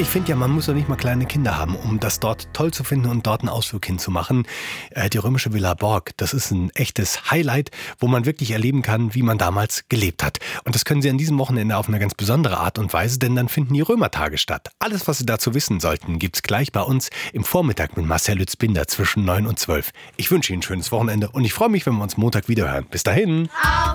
Ich finde ja, man muss doch nicht mal kleine Kinder haben, um das dort toll zu finden und dort einen Ausflug hinzumachen. Die römische Villa Borg, das ist ein echtes Highlight, wo man wirklich erleben kann, wie man damals gelebt hat. Und das können Sie an diesem Wochenende auf eine ganz besondere Art und Weise, denn dann finden die Römertage statt. Alles, was Sie dazu wissen sollten, gibt's gleich bei uns im Vormittag mit Marcel Lütz-Binder zwischen 9 und 12. Ich wünsche Ihnen ein schönes Wochenende und ich freue mich, wenn wir uns Montag wieder hören. Bis dahin!